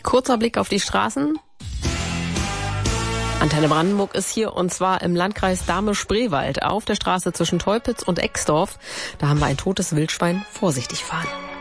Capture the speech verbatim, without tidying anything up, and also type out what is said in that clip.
Kurzer Blick auf die Straßen. Antenne Brandenburg ist hier und zwar im Landkreis Dahme-Spreewald auf der Straße zwischen Teupitz und Exdorf. Da haben wir ein totes Wildschwein. Vorsichtig fahren.